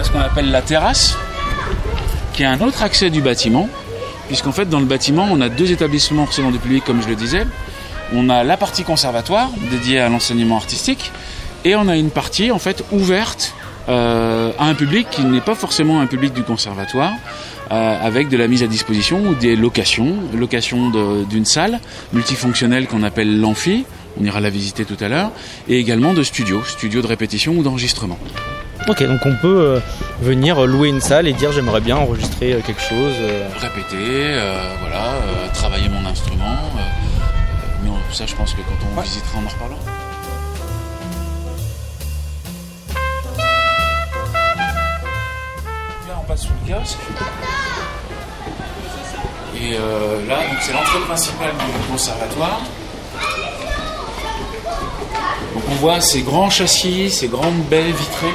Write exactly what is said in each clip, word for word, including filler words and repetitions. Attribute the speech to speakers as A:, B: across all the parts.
A: à ce qu'on appelle la terrasse, qui est un autre accès du bâtiment, puisqu'en fait dans le bâtiment on a deux établissements recevant du public, comme je le disais. On a la partie conservatoire dédiée à l'enseignement artistique, et on a une partie en fait ouverte euh, à un public qui n'est pas forcément un public du conservatoire, euh, avec de la mise à disposition ou des locations, location de, d'une salle multifonctionnelle qu'on appelle l'amphi, on ira la visiter tout à l'heure, et également de studios, studios de répétition ou d'enregistrement.
B: Ok, donc on peut euh, venir louer une salle et dire j'aimerais bien enregistrer euh, quelque chose. Euh...
A: Répéter, euh, voilà, euh, travailler mon instrument. Euh, mais on, ça, je pense que quand on ouais. visitera, on en reparlera. Là, on passe sous le kiosque. Et euh, là, donc, c'est l'entrée principale du conservatoire. Donc on voit ces grands châssis, ces grandes baies vitrées.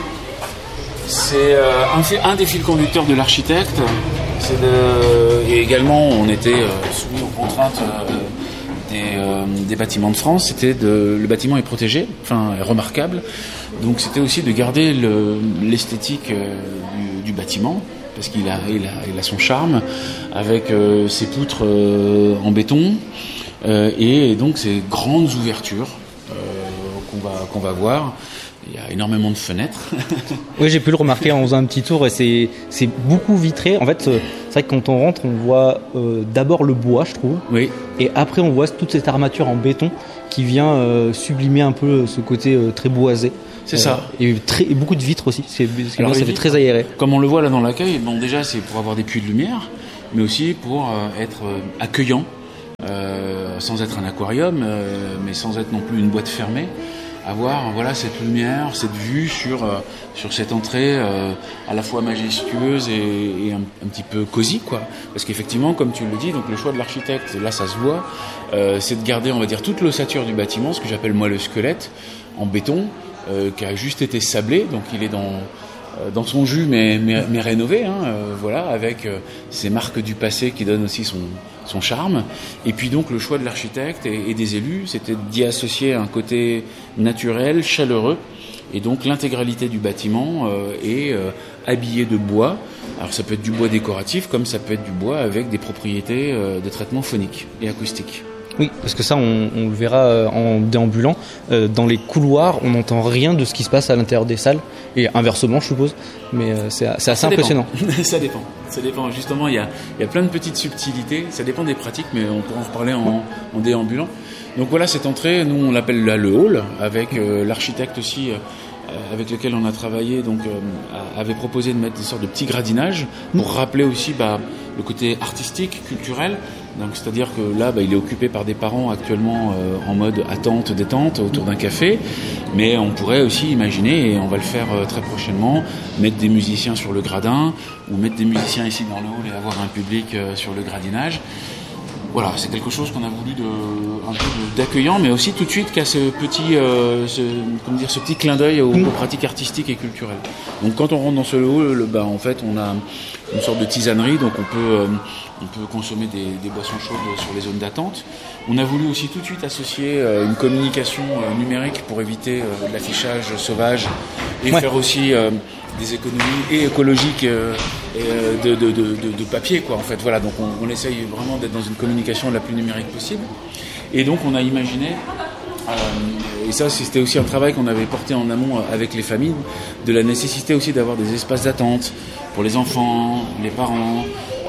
A: C'est euh, un, un des fils conducteurs de l'architecte. C'est de, et également, on était euh, soumis aux contraintes euh, des, euh, des bâtiments de France. C'était de, le bâtiment est protégé, enfin est remarquable. Donc c'était aussi de garder le, l'esthétique euh, du, du bâtiment, parce qu'il a, il a, il a son charme, avec euh, ses poutres euh, en béton euh, et donc ces grandes ouvertures euh, qu'on va, qu'on va voir. Il y a énormément de fenêtres.
B: Oui, j'ai pu le remarquer en faisant un petit tour, et c'est, c'est beaucoup vitré. En fait, c'est vrai que quand on rentre, on voit euh, d'abord le bois, je trouve.
A: Oui.
B: Et après, on voit toute cette armature en béton qui vient euh, sublimer un peu ce côté euh, très boisé.
A: C'est euh, ça.
B: Et, très, et beaucoup de vitres aussi. C'est,
A: Alors,
B: ça fait
A: vitres,
B: très aéré.
A: Comme on le voit là dans l'accueil, bon, déjà, c'est pour avoir des puits de lumière, mais aussi pour euh, être euh, accueillant, euh, sans être un aquarium, euh, mais sans être non plus une boîte fermée. Avoir voilà cette lumière, cette vue sur euh, sur cette entrée euh, à la fois majestueuse et, et un, un petit peu cosy, quoi. Parce qu'effectivement, comme tu le dis, donc le choix de l'architecte, là ça se voit, euh, c'est de garder, on va dire, toute l'ossature du bâtiment, ce que j'appelle moi le squelette, en béton, euh, qui a juste été sablé, donc il est dans dans son jus, mais, mais, mais rénové, hein, euh, voilà, avec euh, ces marques du passé qui donnent aussi son, son charme. Et puis donc le choix de l'architecte et, et des élus, c'était d'y associer un côté naturel, chaleureux, et donc l'intégralité du bâtiment euh, est euh, habillée de bois. Alors ça peut être du bois décoratif, comme ça peut être du bois avec des propriétés euh, de traitement phonique et acoustique.
B: Oui, parce que ça, on, on le verra en déambulant. Euh, dans les couloirs, on n'entend rien de ce qui se passe à l'intérieur des salles, et inversement, je suppose. Mais euh, c'est, c'est assez
A: ça
B: impressionnant.
A: ça dépend. Ça dépend. Justement, il y a, il y a plein de petites subtilités. Ça dépend des pratiques, mais on pourra en reparler en, en déambulant. Donc voilà, cette entrée, nous, on l'appelle là le hall, avec euh, l'architecte aussi, euh, avec lequel on a travaillé, donc euh, avait proposé de mettre des sortes de petits gradinages pour rappeler aussi bah, le côté artistique, culturel. Donc, c'est-à-dire que là, bah, il est occupé par des parents actuellement euh, en mode attente, détente, autour d'un café. Mais on pourrait aussi imaginer, et on va le faire euh, très prochainement, mettre des musiciens sur le gradin, ou mettre des musiciens ici dans le hall et avoir un public euh, sur le gradinage. Voilà, c'est quelque chose qu'on a voulu de, un peu de, d'accueillant, mais aussi tout de suite qu'à ce petit, euh, ce, comment dire, ce petit clin d'œil aux, aux pratiques artistiques et culturelles. Donc quand on rentre dans ce hall, le, bah, en fait, on a une sorte de tisanerie, donc on peut, euh, on peut consommer des, des boissons chaudes sur les zones d'attente. On a voulu aussi tout de suite associer euh, une communication euh, numérique pour éviter euh, l'affichage sauvage et ouais. faire aussi euh, des économies et écologiques euh, et, euh, de, de, de, de, de papier, quoi. En fait, voilà. Donc on, on essaye vraiment d'être dans une communication la plus numérique possible. Et donc on a imaginé. Euh, et ça, c'était aussi un travail qu'on avait porté en amont avec les familles, de la nécessité aussi d'avoir des espaces d'attente pour les enfants, les parents,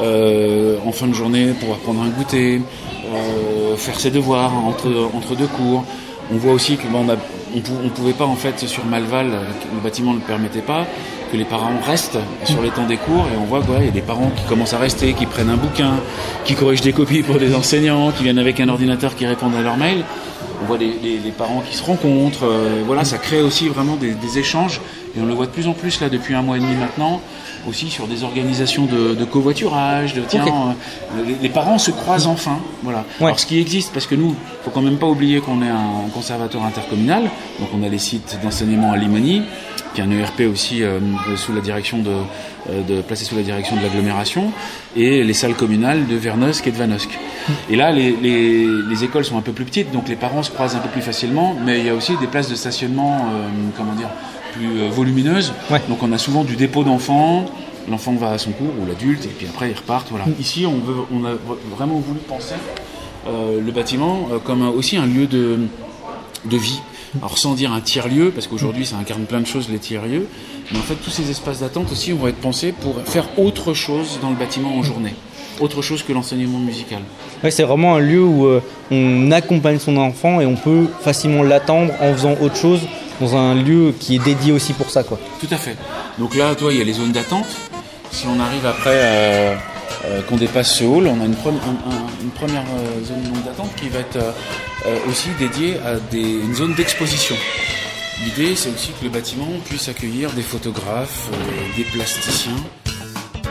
A: euh, en fin de journée, pouvoir prendre un goûter, euh, faire ses devoirs entre, entre deux cours. On voit aussi que bon, on a, on, on pouvait pas en fait sur Malval, le bâtiment ne le permettait pas, que les parents restent sur les temps des cours, et on voit qu'il ouais, y a des parents qui commencent à rester, qui prennent un bouquin, qui corrigent des copies pour des enseignants, qui viennent avec un ordinateur, qui répondent à leurs mails. On voit les, les, les parents qui se rencontrent, euh, voilà, ça crée aussi vraiment des, des échanges, et on le voit de plus en plus là depuis un mois et demi maintenant, aussi sur des organisations de, de covoiturage, de tiens, okay. euh, les, les parents se croisent enfin, voilà. Ouais. Alors ce qui existe, parce que nous, faut quand même pas oublier qu'on est un conservatoire intercommunal, donc on a les sites d'enseignement à Limony, qui est un E R P aussi euh, sous la direction de, euh, de placé sous la direction de l'agglomération, et les salles communales de Vernosque et de Vanosque. Et là, les, les, les écoles sont un peu plus petites, donc les parents se croisent un peu plus facilement, mais il y a aussi des places de stationnement, euh, comment dire, plus euh, volumineuses.
B: Ouais.
A: Donc on a souvent du dépôt d'enfants, l'enfant va à son cours, ou l'adulte, et puis après ils repartent. Voilà. Mm. Ici, on, veut, on a vraiment voulu penser euh, le bâtiment euh, comme un, aussi un lieu de, de vie. Alors sans dire un tiers-lieu, parce qu'aujourd'hui ça incarne plein de choses les tiers-lieux, mais en fait tous ces espaces d'attente aussi vont être pensés pour faire autre chose dans le bâtiment en journée, autre chose que l'enseignement musical.
B: Ouais, c'est vraiment un lieu où euh, on accompagne son enfant et on peut facilement l'attendre en faisant autre chose dans un lieu qui est dédié aussi pour ça, quoi.
A: Tout à fait. Donc là, toi, il y a les zones d'attente. Si on arrive après, euh, euh, qu'on dépasse ce hall, on a une, pre- un, un, une première euh, zone d'attente qui va être euh, aussi dédiée à des, une zone d'exposition. L'idée, c'est aussi que le bâtiment puisse accueillir des photographes, euh, des plasticiens,